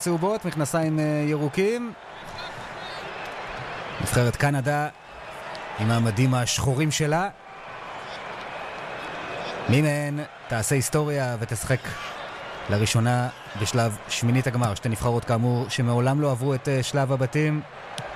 צהובות, מכנסיים ירוקים. נבחרת קנדה עם המדים השחורים שלה. מי מהן תעשה היסטוריה ותשחק לראשונה בשלב שמינית הגמר? שתי נבחרות כאמור שמעולם לא עברו את שלב הבתים.